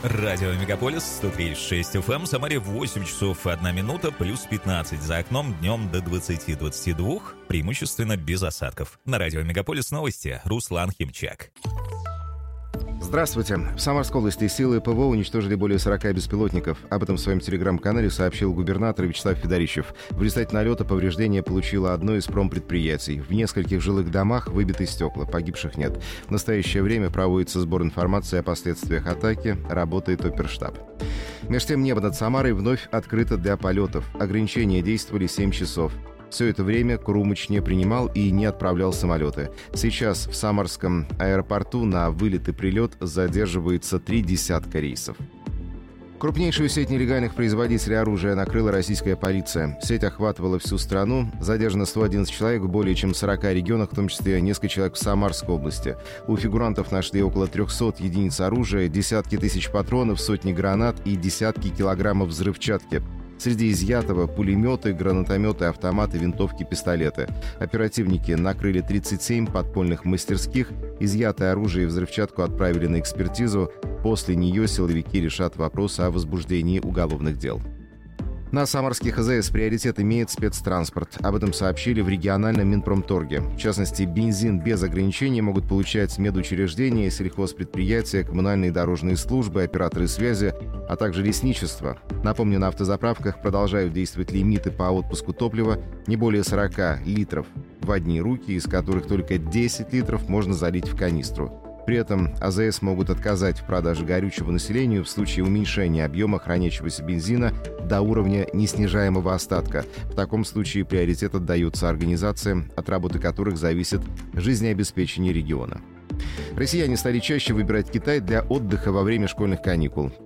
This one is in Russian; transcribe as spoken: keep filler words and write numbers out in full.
Радио Мегаполис сто тридцать шесть эф эм, Самаре восемь часов одна минута, плюс пятнадцать. За окном днем до двадцати двадцати двух, преимущественно без осадков. На Радио Мегаполис новости. Руслан Химчак. Здравствуйте. В Самарской области силы ПВО уничтожили более сорока беспилотников. Об этом в своем телеграм-канале сообщил губернатор Вячеслав Федорищев. В результате налета повреждения получило одно из промпредприятий. В нескольких жилых домах выбиты стекла, погибших нет. В настоящее время проводится сбор информации о последствиях атаки, работает оперштаб. Между тем, небо над Самарой вновь открыто для полетов. Ограничения действовали семь часов. Все это время Крумыч не принимал и не отправлял самолеты. Сейчас в Самарском аэропорту на вылет и прилет задерживается три десятка рейсов. Крупнейшую сеть нелегальных производителей оружия накрыла российская полиция. Сеть охватывала всю страну. Задержано сто одиннадцать человек в более чем сорока регионах, в том числе несколько человек в Самарской области. У фигурантов нашли около трехсот единиц оружия, десятки тысяч патронов, сотни гранат и десятки килограммов взрывчатки. Среди изъятого пулеметы, гранатометы, автоматы, винтовки, пистолеты. Оперативники накрыли тридцать семь подпольных мастерских. Изъятое оружие и взрывчатку отправили на экспертизу. После нее силовики решат вопрос о возбуждении уголовных дел. На самарских АЗС приоритет имеет спецтранспорт. Об этом сообщили в региональном Минпромторге. В частности, бензин без ограничений могут получать медучреждения, сельхозпредприятия, коммунальные дорожные службы, операторы связи, а также лесничество. Напомню, на автозаправках продолжают действовать лимиты по отпуску топлива не более сорока литров в одни руки, из которых только десять литров можно залить в канистру. При этом АЗС могут отказать в продаже горючего населению в случае уменьшения объема хранящегося бензина до уровня неснижаемого остатка. В таком случае приоритет отдается организациям, от работы которых зависит жизнеобеспечение региона. Россияне стали чаще выбирать Китай для отдыха во время школьных каникул.